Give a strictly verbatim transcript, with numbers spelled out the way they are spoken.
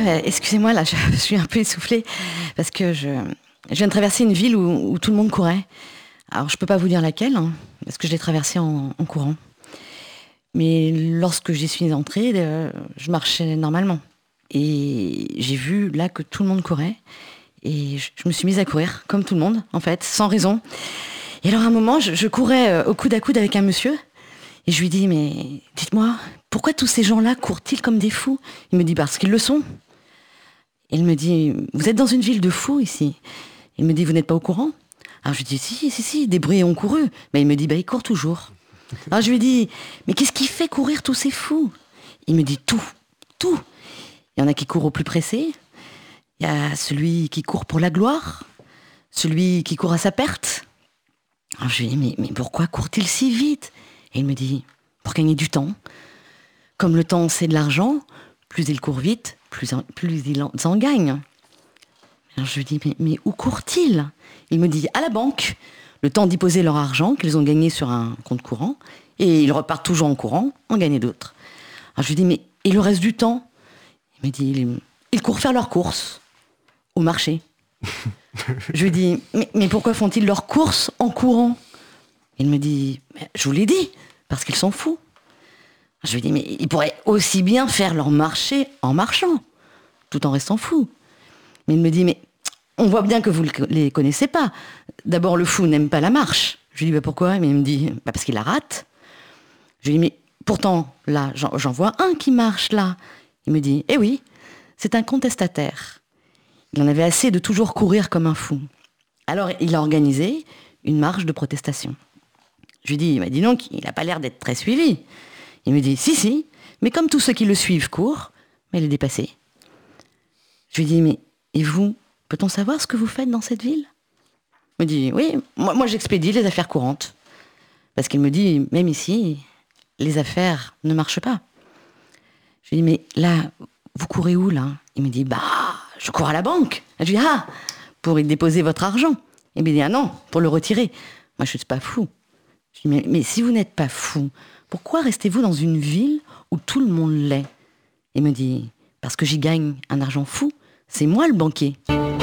bah, excusez-moi, là, je, je suis un peu essoufflée parce que je, je viens de traverser une ville où, où tout le monde courait. Alors, je peux pas vous dire laquelle, hein, parce que je l'ai traversée en, en courant. Mais lorsque j'y suis entrée, euh, je marchais normalement. Et j'ai vu là que tout le monde courait. Et je, je me suis mise à courir, comme tout le monde, en fait, sans raison. Et alors, à un moment, je, je courais euh, au coude à coude avec un monsieur. Et je lui dis, mais dites-moi, pourquoi tous ces gens-là courent-ils comme des fous? Il me dit, parce qu'ils le sont. Et il me dit, vous êtes dans une ville de fous ici. Il me dit, vous n'êtes pas au courant? Alors je lui dis, si, si, si, des bruits ont couru. Mais il me dit, bah, ils courent toujours. Alors je lui dis, mais qu'est-ce qui fait courir tous ces fous? Il me dit, tout, tout. Il y en a qui courent au plus pressé. Il y a celui qui court pour la gloire. Celui qui court à sa perte. Alors je lui dis, mais, mais pourquoi court-il si vite? Et il me dit, pour gagner du temps. Comme le temps, c'est de l'argent, plus il court vite, plus, en, plus il en, en gagne. Alors je lui dis, mais, mais où courent-ils? Il me dit, à la banque, le temps d'y poser leur argent qu'ils ont gagné sur un compte courant, et ils repartent toujours en courant, en gagner d'autres. Alors je lui dis, mais et le reste du temps? Il me dit, ils, ils courent faire leurs courses, au marché. Je lui dis, mais, mais pourquoi font-ils leurs courses en courant? Il me dit, je vous l'ai dit, parce qu'ils sont fous. Je lui dis, mais ils pourraient aussi bien faire leur marché en marchant, tout en restant fous. Mais il me dit, mais on voit bien que vous ne les connaissez pas. D'abord, le fou n'aime pas la marche. Je lui dis, bah pourquoi? Mais il me dit, bah parce qu'il la rate. Je lui dis, mais pourtant, là, j'en, j'en vois un qui marche, là. Il me dit, eh oui, c'est un contestataire. Il en avait assez de toujours courir comme un fou. Alors, il a organisé une marche de protestation. Je lui dis, bah dis donc, il n'a pas l'air d'être très suivi. Il me dit, si, si, mais comme tous ceux qui le suivent courent, mais il est dépassé. Je lui dis, mais et vous, peut-on savoir ce que vous faites dans cette ville? Il me dit, oui, moi, moi j'expédie les affaires courantes. Parce qu'il me dit, même ici, les affaires ne marchent pas. Je lui dis, mais là, vous courez où, là? Il me dit, bah, je cours à la banque. Je lui dis, ah, pour y déposer votre argent. Il me dit, ah non, pour le retirer. Moi, je ne suis pas fou. Je lui dis, mais, mais si vous n'êtes pas fou, pourquoi restez-vous dans une ville où tout le monde l'est? Il me dit, parce que j'y gagne un argent fou, c'est moi le banquier.